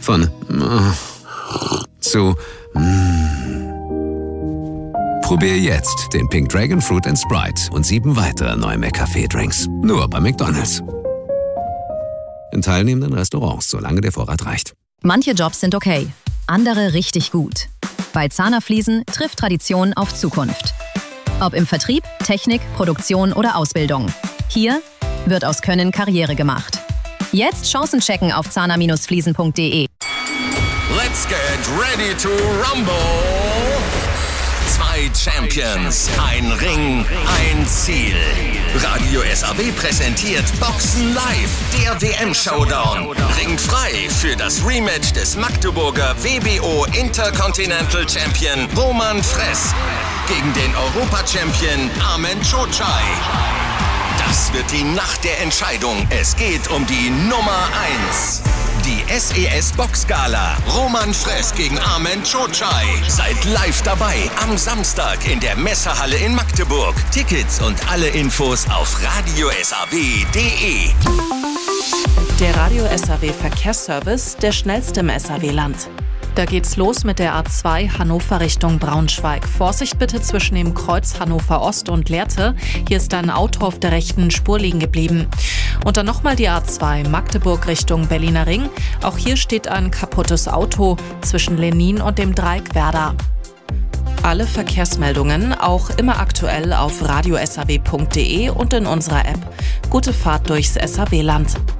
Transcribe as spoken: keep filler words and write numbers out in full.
Von äh, zu mm. Probier jetzt den Pink Dragon Fruit and Sprite und sieben weitere neue McCafé-Drinks. Nur bei McDonald's. In teilnehmenden Restaurants, solange der Vorrat reicht. Manche Jobs sind okay, andere richtig gut. Bei Zahner Fliesen trifft Tradition auf Zukunft. Ob im Vertrieb, Technik, Produktion oder Ausbildung. Hier wird aus Können Karriere gemacht. Jetzt Chancen checken auf zahner Fliesen punkt de. Let's get ready to rumble! Zwei Champions, ein Ring, ein Ziel. Radio S A W präsentiert Boxen Live, der W M-Showdown. Ringt frei für das Rematch des Magdeburger W B O Intercontinental Champion Roman Fress gegen den Europa-Champion Armen Cocai. Das wird die Nacht der Entscheidung. Es geht um die Nummer eins. Die S E S Boxgala. Roman Fress gegen Armen Cocai. Seid live dabei am Samstag in der Messehalle in Magdeburg. Tickets und alle Infos auf radio s a w punkt de. Der Radio S A W Verkehrsservice, der schnellste im S A W-Land. Da geht's los mit der A zwei Hannover Richtung Braunschweig. Vorsicht bitte zwischen dem Kreuz Hannover Ost und Lehrte. Hier ist ein Auto auf der rechten Spur liegen geblieben. Und dann nochmal die A zwei Magdeburg Richtung Berliner Ring. Auch hier steht ein kaputtes Auto zwischen Lenin und dem Dreieck Werder. Alle Verkehrsmeldungen auch immer aktuell auf radio s a w punkt de und in unserer App. Gute Fahrt durchs S A W-Land.